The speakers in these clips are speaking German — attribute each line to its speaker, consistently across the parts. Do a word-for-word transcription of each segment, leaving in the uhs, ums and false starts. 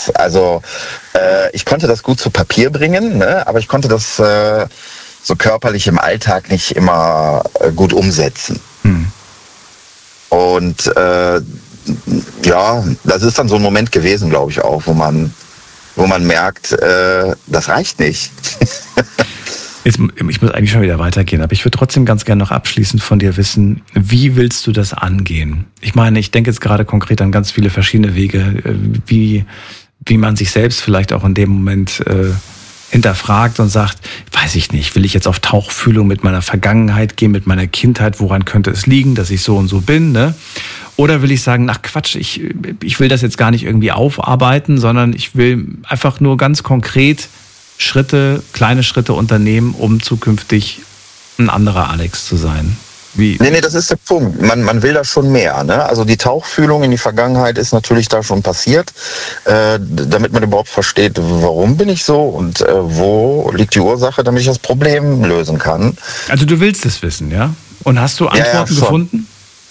Speaker 1: das. Also äh, ich konnte das gut zu Papier bringen, ne? Aber ich konnte das äh, so körperlich im Alltag nicht immer äh, gut umsetzen. Hm. Und äh, ja, das ist dann so ein Moment gewesen, glaube ich auch, wo man, wo man merkt, äh, das reicht nicht.
Speaker 2: Jetzt, ich muss eigentlich schon wieder weitergehen, aber ich würde trotzdem ganz gerne noch abschließend von dir wissen, wie willst du das angehen? Ich meine, ich denke jetzt gerade konkret an ganz viele verschiedene Wege, wie, wie man sich selbst vielleicht auch in dem Moment äh, hinterfragt und sagt, weiß ich nicht, will ich jetzt auf Tauchfühlung mit meiner Vergangenheit gehen, mit meiner Kindheit, woran könnte es liegen, dass ich so und so bin, ne? Oder will ich sagen, ach Quatsch, ich, ich will das jetzt gar nicht irgendwie aufarbeiten, sondern ich will einfach nur ganz konkret Schritte, kleine Schritte unternehmen, um zukünftig ein anderer Alex zu sein. Wie?
Speaker 1: Nee, nee, das ist der Punkt. Man, man will da schon mehr, ne? Also die Tauchfühlung in die Vergangenheit ist natürlich da schon passiert, äh, damit man überhaupt versteht, warum bin ich so und äh, wo liegt die Ursache, damit ich das Problem lösen kann.
Speaker 2: Also du willst es wissen, ja? Und hast du Antworten ja, ja, gefunden?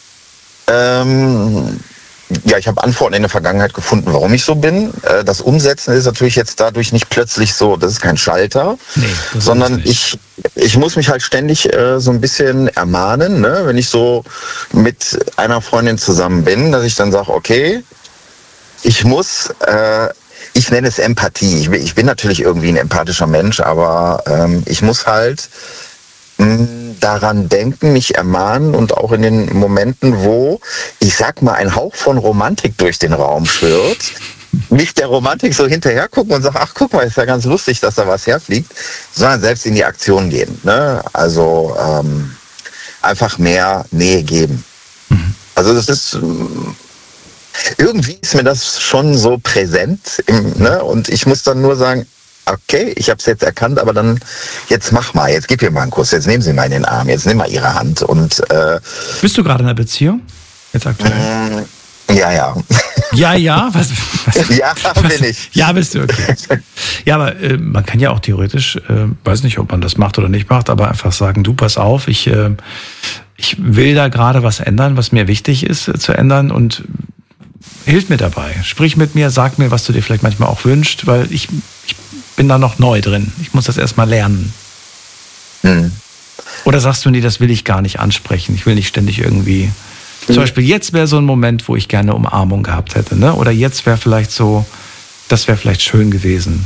Speaker 1: Ähm... Ja, ich habe Antworten in der Vergangenheit gefunden, warum ich so bin. Das Umsetzen ist natürlich jetzt dadurch nicht plötzlich so, das ist kein Schalter, nee, sondern ich ich muss mich halt ständig äh, so ein bisschen ermahnen, ne? Wenn ich so mit einer Freundin zusammen bin, dass ich dann sage, okay, ich muss, äh, ich nenne es Empathie. Ich bin, ich bin natürlich irgendwie ein empathischer Mensch, aber ähm, ich muss halt daran denken, mich ermahnen und auch in den Momenten, wo, ich sag mal, ein Hauch von Romantik durch den Raum schwirrt, nicht der Romantik so hinterher gucken und sagen, ach guck mal, ist ja ganz lustig, dass da was herfliegt, sondern selbst in die Aktion gehen. Ne? Also ähm, einfach mehr Nähe geben. Mhm. Also das ist, irgendwie ist mir das schon so präsent im, ne? Und ich muss dann nur sagen, okay, ich habe es jetzt erkannt, aber dann, jetzt mach mal, jetzt gib ihr mal einen Kuss, jetzt nehmen Sie mal in den Arm, jetzt nimm mal Ihre Hand. Und äh,
Speaker 2: bist du gerade in einer Beziehung? Jetzt aktuell?
Speaker 1: Mm, ja, ja.
Speaker 2: Ja, ja? Was, was,
Speaker 1: ja,
Speaker 2: was,
Speaker 1: bin ich.
Speaker 2: Ja, bist du, okay. Ja, aber äh, man kann ja auch theoretisch, äh, weiß nicht, ob man das macht oder nicht macht, aber einfach sagen, du, pass auf, ich, äh, ich will da gerade was ändern, was mir wichtig ist äh, zu ändern und hilf mir dabei. Sprich mit mir, sag mir, was du dir vielleicht manchmal auch wünschst, weil ich, ich bin da noch neu drin. Ich muss das erstmal lernen. Hm. Oder sagst du, nee, das will ich gar nicht ansprechen. Ich will nicht ständig irgendwie... Hm. Zum Beispiel, jetzt wäre so ein Moment, wo ich gerne Umarmung gehabt hätte. Ne? Oder jetzt wäre vielleicht so, das wäre vielleicht schön gewesen.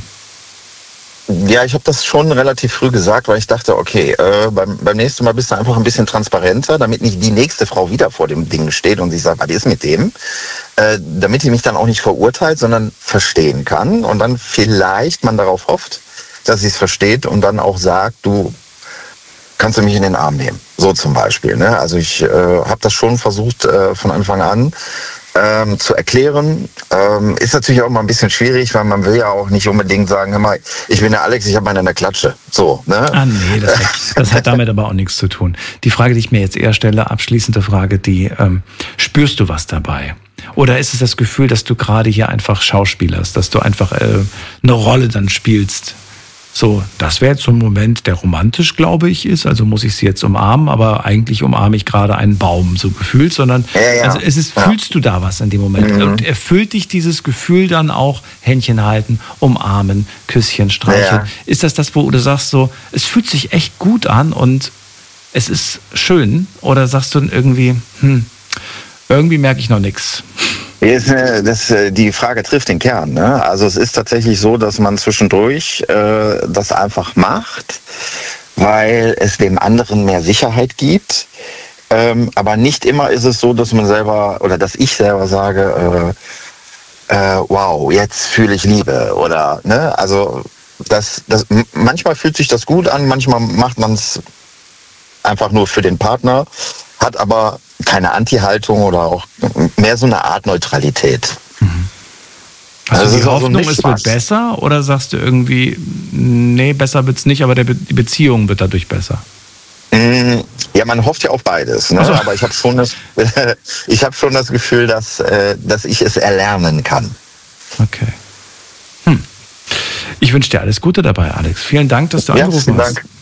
Speaker 1: Ja, ich habe das schon relativ früh gesagt, weil ich dachte, okay, äh, beim, beim nächsten Mal bist du einfach ein bisschen transparenter, damit nicht die nächste Frau wieder vor dem Ding steht und sich sagt, was ist mit dem? Äh, damit die mich dann auch nicht verurteilt, sondern verstehen kann und dann vielleicht man darauf hofft, dass sie es versteht und dann auch sagt, du kannst du mich in den Arm nehmen. So zum Beispiel. Ne? Also ich äh, habe das schon versucht äh, von Anfang an ähm, zu erklären. Ähm, ist natürlich auch mal ein bisschen schwierig, weil man will ja auch nicht unbedingt sagen, hör mal, ich bin der Alex, ich habe einen in der Klatsche. So, ne?
Speaker 2: Ah nee, das hat, das hat damit aber auch nichts zu tun. Die Frage, die ich mir jetzt eher stelle, abschließende Frage, die ähm, spürst du was dabei? Oder ist es das Gefühl, dass du gerade hier einfach schauspielerst, dass du einfach äh, eine Rolle dann spielst? So, das wäre jetzt so ein Moment, der romantisch, glaube ich, ist. Also muss ich sie jetzt umarmen, aber eigentlich umarme ich gerade einen Baum, so gefühlt, sondern
Speaker 1: ja, ja.
Speaker 2: also es ist, fühlst du da was in dem Moment? Mhm. Und erfüllt dich dieses Gefühl dann auch, Händchen halten, umarmen, Küsschen streicheln? Ja. Ist das das, wo du sagst so, es fühlt sich echt gut an und es ist schön? Oder sagst du dann irgendwie, hm, irgendwie merke ich noch nichts?
Speaker 1: Das, die Frage trifft den Kern. Ne? Also es ist tatsächlich so, dass man zwischendurch äh, das einfach macht, weil es dem anderen mehr Sicherheit gibt. Ähm, aber nicht immer ist es so, dass man selber oder dass ich selber sage, äh, äh, wow, jetzt fühle ich Liebe. Oder ne, also das, das manchmal fühlt sich das gut an, manchmal macht man es einfach nur für den Partner, hat aber keine Anti-Haltung oder auch mehr so eine Art Neutralität.
Speaker 2: Mhm. Also, also die Hoffnung, so es wird besser, oder sagst du irgendwie, nee, besser wird's nicht, aber der Be- die Beziehung wird dadurch besser?
Speaker 1: Ja, man hofft ja auf beides, ne? Also. Aber ich habe schon das, ich habe schon das Gefühl, dass, dass ich es erlernen kann.
Speaker 2: Okay. Hm. Ich wünsche dir alles Gute dabei, Alex. Vielen Dank, dass du
Speaker 1: ja,
Speaker 2: angerufen
Speaker 1: vielen
Speaker 2: hast.
Speaker 1: Dank.